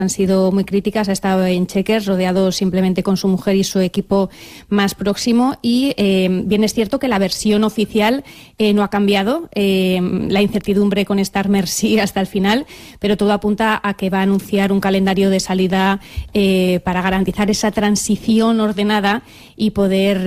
han sido muy críticas. Ha estado en Chequers, rodeado simplemente con su mujer y su equipo más próximo. Y bien es cierto que la versión oficial no ha cambiado. La incertidumbre con Starmer sí hasta el final, pero todo apunta a que va a anunciar un calendario de salida para garantizar esa transición ordenada y poder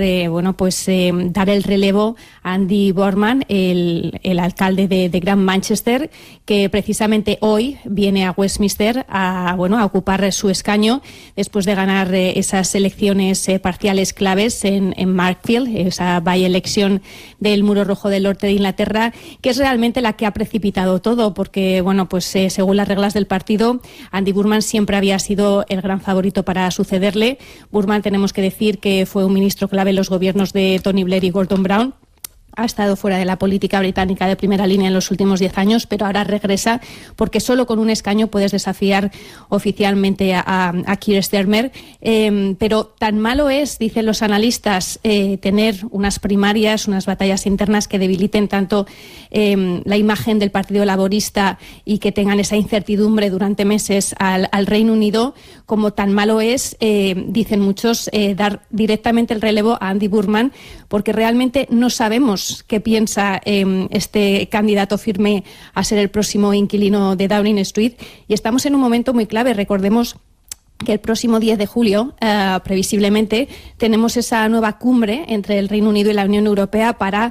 dar el relevo a Andy Burnham, el alcalde de Gran Manchester, que precisamente hoy viene a Westminster a ocupar su escaño después de ganar esas elecciones parciales claves en Markfield, esa by-election del Muro Rojo del Norte de Inglaterra, que es realmente la que ha precipitado todo, porque según las reglas del partido, Andy Burnham siempre había sido el gran favorito para sucederle. Burnham, tenemos que decir que fue un ministro clave en los gobiernos de Tony Blair y Gordon Brown. Ha estado fuera de la política británica de primera línea en los últimos 10 años, pero ahora regresa porque solo con un escaño puedes desafiar oficialmente a Keir Starmer. Pero tan malo es, dicen los analistas, tener unas primarias, unas batallas internas que debiliten tanto la imagen del Partido Laborista y que tengan esa incertidumbre durante meses al Reino Unido, como tan malo es, dicen muchos, dar directamente el relevo a Andy Burnham, porque realmente no sabemos qué piensa este candidato firme a ser el próximo inquilino de Downing Street, y estamos en un momento muy clave. Recordemos que el próximo 10 de julio, previsiblemente, tenemos esa nueva cumbre entre el Reino Unido y la Unión Europea para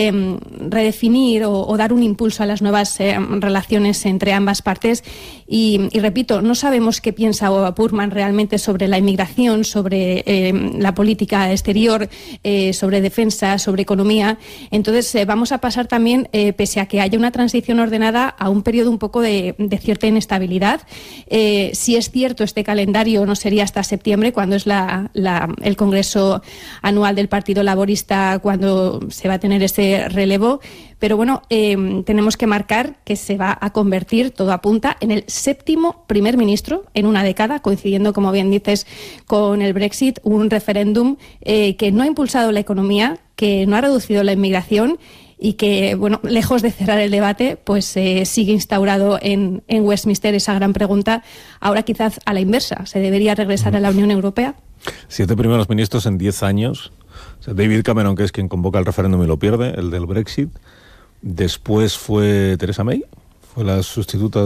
redefinir o dar un impulso a las nuevas relaciones entre ambas partes. Y repito, no sabemos qué piensa Burnham realmente sobre la inmigración, sobre la política exterior, sobre defensa, sobre economía. Entonces vamos a pasar también, pese a que haya una transición ordenada, a un periodo un poco de cierta inestabilidad. Si es cierto, este calendario no sería hasta septiembre, cuando es el Congreso anual del Partido Laborista, cuando se va a tener ese relevo. Pero tenemos que marcar que se va a convertir, todo apunta, en el 7º primer ministro en una década, coincidiendo, como bien dices, con el Brexit, un referéndum que no ha impulsado la economía, que no ha reducido la inmigración y que, lejos de cerrar el debate, sigue instaurado en Westminster esa gran pregunta. Ahora quizás a la inversa, ¿se debería regresar a la Unión Europea? 7 primeros ministros en 10 años. O sea, David Cameron, que es quien convoca el referéndum y lo pierde, el del Brexit. Después fue Theresa May, fue la sustituta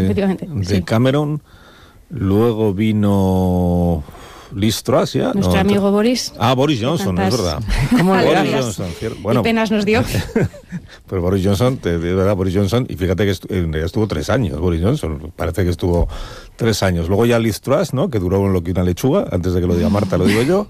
de Cameron. Luego vino Liz Truss, ¿ya? Nuestro amigo Boris. Boris Johnson, es verdad. ¿Cómo le Boris Johnson. Bueno, qué penas nos dio. Pues Boris Johnson, de verdad, Boris Johnson, y fíjate que estuvo 3 años, Boris Johnson, parece que estuvo 3 años. Luego ya Liz Truss, ¿no? Que duró lo que una lechuga, antes de que lo diga Marta, lo digo yo.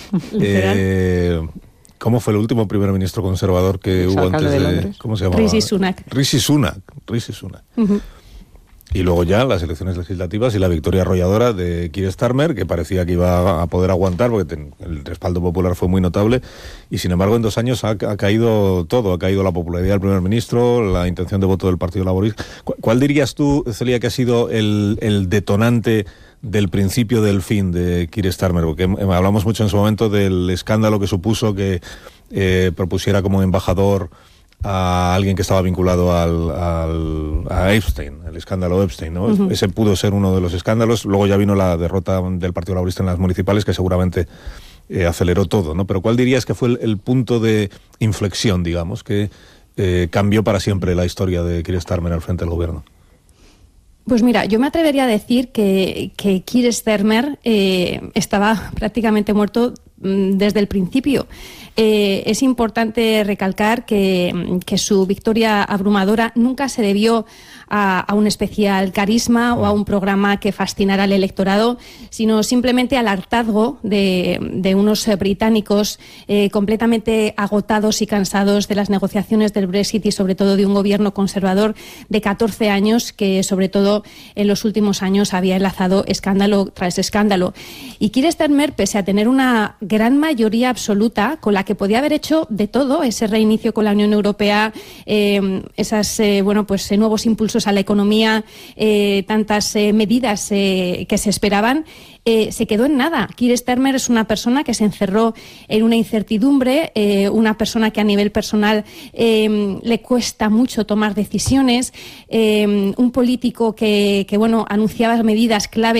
¿Cómo fue el último primer ministro conservador que hubo antes de ¿cómo se llamaba? Rishi Sunak. Rishi Sunak. Uh-huh. Y luego ya las elecciones legislativas y la victoria arrolladora de Keir Starmer, que parecía que iba a poder aguantar porque el respaldo popular fue muy notable, y sin embargo en 2 años ha caído todo. Ha caído la popularidad del primer ministro, la intención de voto del Partido Laborista. ¿Cuál dirías tú, Celia, que ha sido el detonante del principio del fin de Keir Starmer? Porque hablamos mucho en su momento del escándalo que supuso que propusiera como embajador a alguien que estaba vinculado a Epstein, el escándalo Epstein, ¿no? Uh-huh. Ese pudo ser uno de los escándalos. Luego ya vino la derrota del Partido Laborista en las municipales, que seguramente aceleró todo, ¿no? Pero ¿cuál dirías que fue el punto de inflexión, digamos, que cambió para siempre la historia de Keir Starmer al frente del gobierno? Pues mira, yo me atrevería a decir que Keir Starmer estaba prácticamente muerto desde el principio. Es importante recalcar que su victoria abrumadora nunca se debió a un especial carisma o a un programa que fascinara al electorado, sino simplemente al hartazgo de unos británicos completamente agotados y cansados de las negociaciones del Brexit y sobre todo de un gobierno conservador de 14 años que sobre todo en los últimos años había enlazado escándalo tras escándalo. Y Keir Starmer, pese a tener una gran mayoría absoluta con la que podía haber hecho de todo, ese reinicio con la Unión Europea, esas nuevos impulsos a la economía, tantas medidas que se esperaban, se quedó en nada. Keir Starmer es una persona que se encerró en una incertidumbre, una persona que a nivel personal le cuesta mucho tomar decisiones, un político que anunciaba medidas clave